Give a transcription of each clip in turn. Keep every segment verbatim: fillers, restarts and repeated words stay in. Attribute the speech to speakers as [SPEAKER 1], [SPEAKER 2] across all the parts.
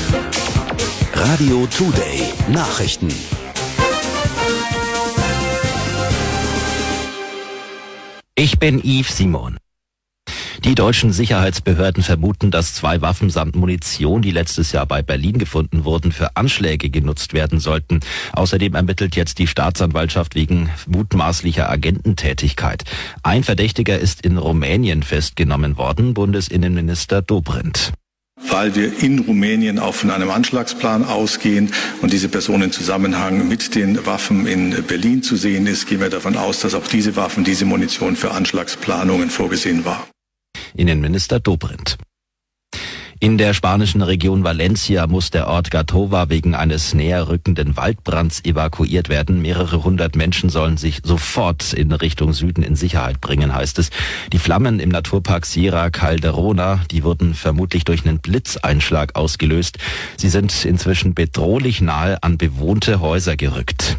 [SPEAKER 1] Radio Today Nachrichten.
[SPEAKER 2] Ich bin Yves Simon. Die deutschen Sicherheitsbehörden vermuten, dass zwei Waffen samt Munition, die letztes Jahr bei Berlin gefunden wurden, für Anschläge genutzt werden sollten. Außerdem ermittelt jetzt die Staatsanwaltschaft wegen mutmaßlicher Agententätigkeit. Ein Verdächtiger ist in Rumänien festgenommen worden, Bundesinnenminister Dobrindt.
[SPEAKER 3] Weil wir in Rumänien auch von einem Anschlagsplan ausgehen und diese Person in Zusammenhang mit den Waffen in Berlin zu sehen ist, gehen wir davon aus, dass auch diese Waffen, diese Munition für Anschlagsplanungen vorgesehen war.
[SPEAKER 2] Innenminister Dobrindt. In der spanischen Region Valencia muss der Ort Gatova wegen eines näher rückenden Waldbrands evakuiert werden. Mehrere hundert Menschen sollen sich sofort in Richtung Süden in Sicherheit bringen, heißt es. Die Flammen im Naturpark Sierra Calderona, die wurden vermutlich durch einen Blitzeinschlag ausgelöst. Sie sind inzwischen bedrohlich nahe an bewohnte Häuser gerückt.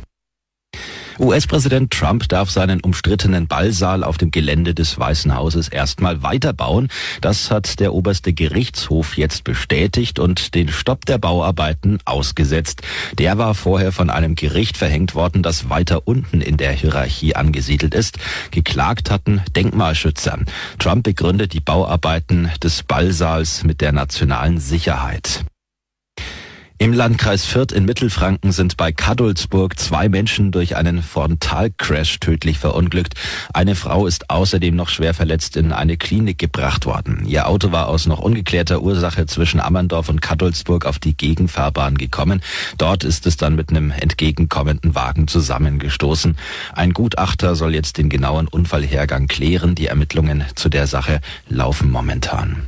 [SPEAKER 2] U S-Präsident Trump darf seinen umstrittenen Ballsaal auf dem Gelände des Weißen Hauses erstmal weiterbauen. Das hat der oberste Gerichtshof jetzt bestätigt und den Stopp der Bauarbeiten ausgesetzt. Der war vorher von einem Gericht verhängt worden, das weiter unten in der Hierarchie angesiedelt ist. Geklagt hatten Denkmalschützer. Trump begründet die Bauarbeiten des Ballsaals mit der nationalen Sicherheit. Im Landkreis Fürth in Mittelfranken sind bei Cadolzburg zwei Menschen durch einen Frontalcrash tödlich verunglückt. Eine Frau ist außerdem noch schwer verletzt in eine Klinik gebracht worden. Ihr Auto war aus noch ungeklärter Ursache zwischen Ammerndorf und Cadolzburg auf die Gegenfahrbahn gekommen. Dort ist es dann mit einem entgegenkommenden Wagen zusammengestoßen. Ein Gutachter soll jetzt den genauen Unfallhergang klären. Die Ermittlungen zu der Sache laufen momentan.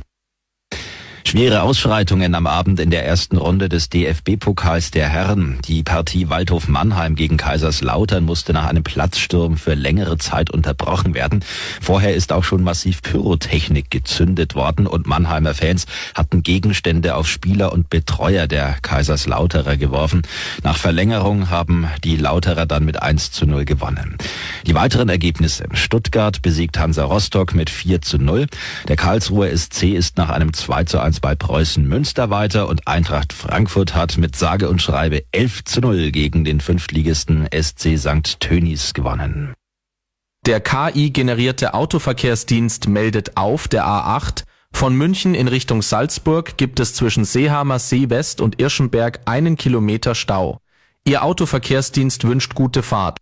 [SPEAKER 2] Schwere Ausschreitungen am Abend in der ersten Runde des D F B-Pokals der Herren. Die Partie Waldhof Mannheim gegen Kaiserslautern musste nach einem Platzsturm für längere Zeit unterbrochen werden. Vorher ist auch schon massiv Pyrotechnik gezündet worden und Mannheimer Fans hatten Gegenstände auf Spieler und Betreuer der Kaiserslauterer geworfen. Nach Verlängerung haben die Lauterer dann mit eins zu null gewonnen. Die weiteren Ergebnisse: Stuttgart besiegt Hansa Rostock mit vier zu null. Der Karlsruher S C ist nach einem zwei zu eins bei Preußen Münster weiter und Eintracht Frankfurt hat mit sage und schreibe elf zu null gegen den Fünftligisten S C Sankt Tönnies gewonnen.
[SPEAKER 4] Der K I-generierte Autoverkehrsdienst meldet auf der A acht. Von München in Richtung Salzburg gibt es zwischen Seehamer See West und Irschenberg einen Kilometer Stau. Ihr Autoverkehrsdienst wünscht gute Fahrt.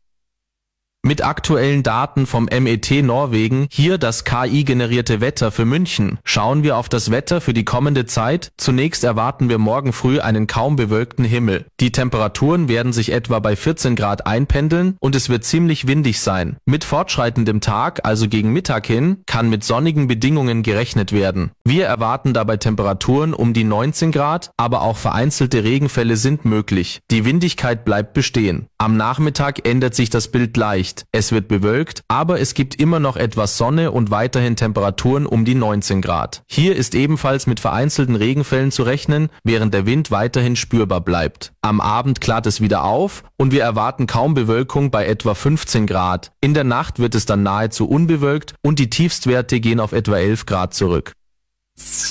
[SPEAKER 4] Mit aktuellen Daten vom M E T Norwegen, hier das K I-generierte Wetter für München. Schauen wir auf das Wetter für die kommende Zeit. Zunächst erwarten wir morgen früh einen kaum bewölkten Himmel. Die Temperaturen werden sich etwa bei vierzehn Grad einpendeln und es wird ziemlich windig sein. Mit fortschreitendem Tag, also gegen Mittag hin, kann mit sonnigen Bedingungen gerechnet werden. Wir erwarten dabei Temperaturen um die neunzehn Grad, aber auch vereinzelte Regenfälle sind möglich. Die Windigkeit bleibt bestehen. Am Nachmittag ändert sich das Bild leicht. Es wird bewölkt, aber es gibt immer noch etwas Sonne und weiterhin Temperaturen um die neunzehn Grad. Hier ist ebenfalls mit vereinzelten Regenfällen zu rechnen, während der Wind weiterhin spürbar bleibt. Am Abend klart es wieder auf und wir erwarten kaum Bewölkung bei etwa fünfzehn Grad. In der Nacht wird es dann nahezu unbewölkt und die Tiefstwerte gehen auf etwa elf Grad zurück.